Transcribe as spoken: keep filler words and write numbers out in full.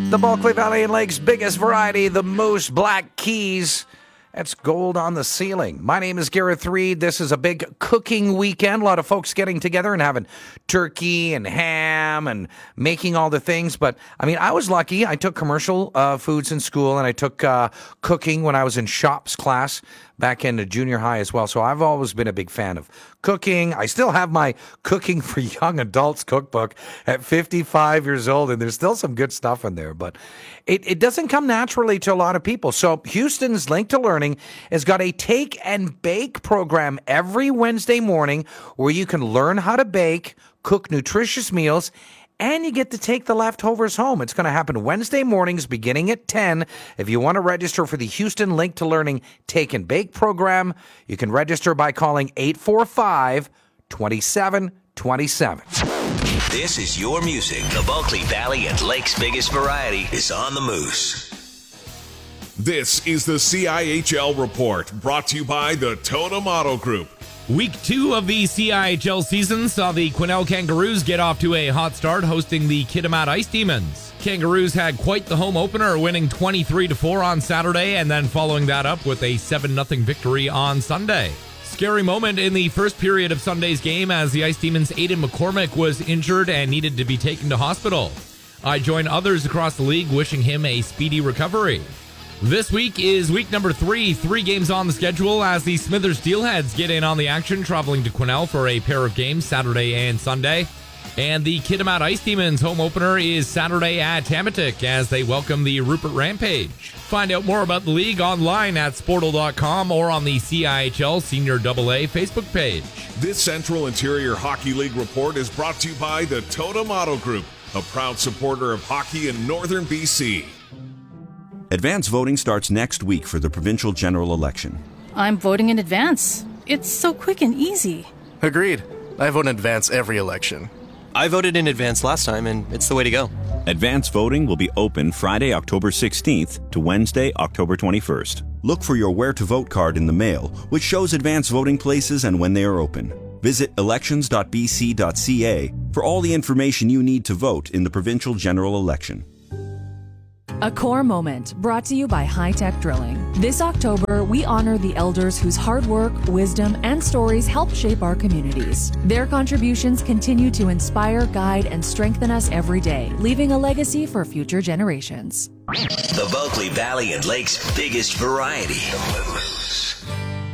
The Bulkley Valley and Lakes biggest variety, the Moose Black Keys. That's gold on the ceiling. My name is Gareth Reed. This is a big cooking weekend. A lot of folks getting together and having turkey and ham and making all the things. But, I mean, I was lucky. I took commercial uh, foods in school, and I took uh, cooking when I was in shops class back in the junior high as well. So I've always been a big fan of cooking. I still have my Cooking for Young Adults cookbook at fifty-five years old, and there's still some good stuff in there. But it, it doesn't come naturally to a lot of people. So Houston's Link to Learning has got a take and bake program every Wednesday morning where you can learn how to bake, cook nutritious meals, and you get to take the leftovers home. It's going to happen Wednesday mornings beginning at ten. If you want to register for the Houston Link to Learning Take and Bake program, you can register by calling eight four five, two seven two seven. This is your music. The Bulkley Valley and Lakes biggest variety is on the Moose. This is the C I H L Report, brought to you by the Totem Auto Group. Week two of the C I H L season saw the Quesnel Kangaroos get off to a hot start hosting the Kitimat Ice Demons. Kangaroos had quite the home opener, winning twenty-three to four on Saturday and then following that up with a seven nothing victory on Sunday. Scary moment in the first period of Sunday's game as the Ice Demons' Aiden McCormick was injured and needed to be taken to hospital. I join others across the league wishing him a speedy recovery. This week is week number three, three games on the schedule as the Smithers Steelheads get in on the action, traveling to Quesnel for a pair of games Saturday and Sunday. And the Kitimat Ice Demons home opener is Saturday at Tamatic as they welcome the Rupert Rampage. Find out more about the league online at sportal dot com or on the C I H L Senior double A Facebook page. This Central Interior Hockey League report is brought to you by the Totem Auto Group, a proud supporter of hockey in northern B C. Advance voting starts next week for the provincial general election. I'm voting in advance. It's so quick and easy. Agreed. I vote in advance every election. I voted in advance last time, and it's the way to go. Advance voting will be open Friday, October sixteenth to Wednesday, October twenty-first. Look for your Where to Vote card in the mail, which shows advance voting places and when they are open. Visit elections dot b c dot c a for all the information you need to vote in the provincial general election. A core moment brought to you by High Tech Drilling. This October, we honor the elders whose hard work, wisdom, and stories help shape our communities. Their contributions continue to inspire, guide, and strengthen us every day, leaving a legacy for future generations. The Bulkley Valley and Lakes biggest variety. The Moose.